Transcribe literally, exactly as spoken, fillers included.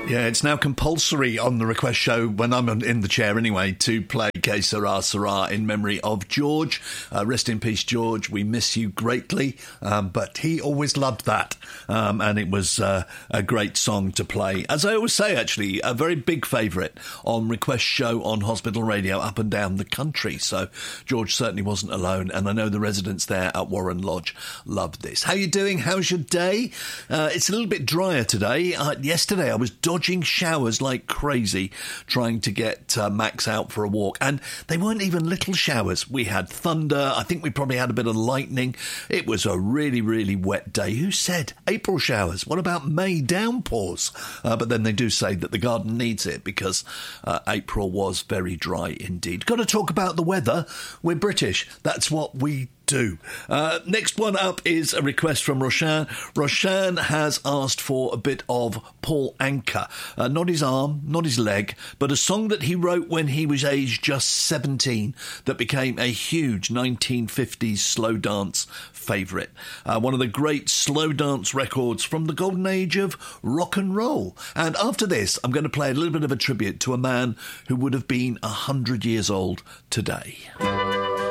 Yeah, it's now compulsory on the request show, when I'm in the chair anyway, to play Que Sera Sera in memory of George. Uh, rest in peace, George. We miss you greatly, um, but he always loved that, um, and it was uh, a great song to play. As I always say, actually, a very big favourite on request show on Hospital Radio up and down the country. So George certainly wasn't alone, and I know the residents there at Warren Lodge loved this. How you doing? How's your day? Uh, it's a little bit drier today. Uh, yesterday I was dodging showers like crazy, trying to get uh, Max out for a walk. And they weren't even little showers. We had thunder. I think we probably had a bit of lightning. It was a really, really wet day. Who said April showers? What about May downpours? Uh, but then they do say that the garden needs it because uh, April was very dry indeed. Got to talk about the weather. We're British. That's what we do. Uh, next one up is a request from Roshan. Roshan has asked for a bit of Paul Anka. Uh, not his arm, not his leg, but a song that he wrote when he was aged just seventeen that became a huge nineteen fifties slow dance favourite. Uh, one of the great slow dance records from the golden age of rock and roll. And after this, I'm going to play a little bit of a tribute to a man who would have been one hundred years old today.